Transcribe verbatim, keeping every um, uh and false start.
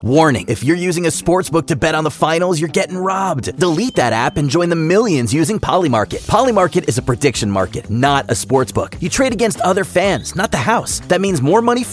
Warning, if you're using a sportsbook to bet on the finals, you're getting robbed. Delete that app and join the millions using Polymarket. Polymarket is a prediction market, not a sportsbook. You trade against other fans, not the house. That means more money for